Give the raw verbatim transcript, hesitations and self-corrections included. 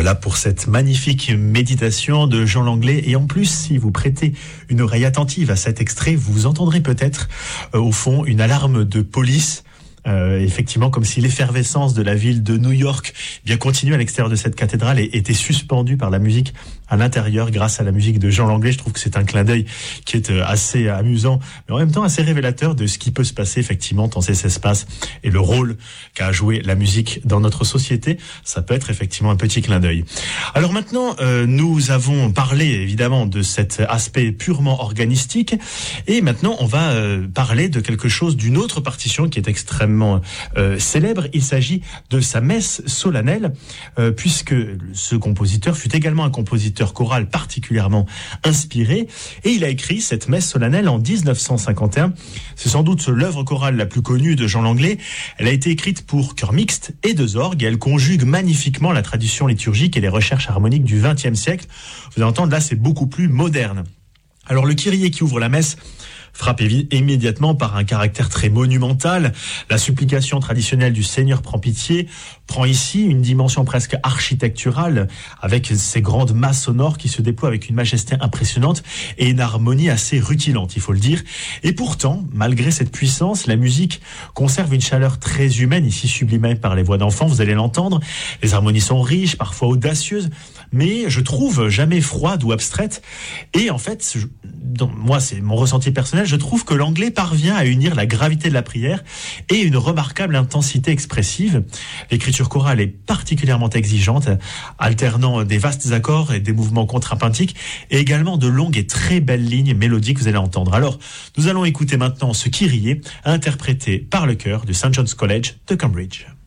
Voilà pour cette magnifique méditation de Jean Langlais. Et en plus, si vous prêtez une oreille attentive à cet extrait, vous entendrez peut-être euh, au fond une alarme de police. Euh, effectivement, comme si l'effervescence de la ville de New York eh bien continue à l'extérieur de cette cathédrale et était suspendue par la musique à l'intérieur grâce à la musique de Jean Langlais. Je trouve que c'est un clin d'œil qui est assez amusant, mais en même temps assez révélateur de ce qui peut se passer effectivement dans ces espaces et le rôle qu'a joué la musique dans notre société. Ça peut être effectivement un petit clin d'œil. Alors maintenant, euh, nous avons parlé évidemment de cet aspect purement organistique et maintenant on va euh, parler de quelque chose, d'une autre partition qui est extrêmement Euh, célèbre. Il s'agit de sa messe solennelle, euh, puisque ce compositeur fut également un compositeur choral particulièrement inspiré, et il a écrit cette messe solennelle en dix-neuf cent cinquante et un. C'est sans doute l'œuvre chorale la plus connue de Jean Langlais. Elle a été écrite pour chœur mixte et deux orgues, et elle conjugue magnifiquement la tradition liturgique et les recherches harmoniques du vingtième siècle. Vous allez entendre, là, c'est beaucoup plus moderne. Alors, le Kyrie qui ouvre la messe frappe évi- immédiatement par un caractère très monumental. La supplication traditionnelle du Seigneur prend pitié prend ici une dimension presque architecturale avec ces grandes masses sonores qui se déploient avec une majesté impressionnante et une harmonie assez rutilante, il faut le dire. Et pourtant, malgré cette puissance, la musique conserve une chaleur très humaine, ici sublimée par les voix d'enfants, vous allez l'entendre. Les harmonies sont riches, parfois audacieuses, mais je trouve jamais froides ou abstraites. Et en fait, je, dans, moi, c'est mon ressenti personnel, je trouve que l'anglais parvient à unir la gravité de la prière et une remarquable intensité expressive. L'écriture chorale est particulièrement exigeante, alternant des vastes accords et des mouvements contrapuntiques, et également de longues et très belles lignes mélodiques, vous allez entendre. Alors, nous allons écouter maintenant ce Kyrie, interprété par le chœur du Saint John's College de Cambridge.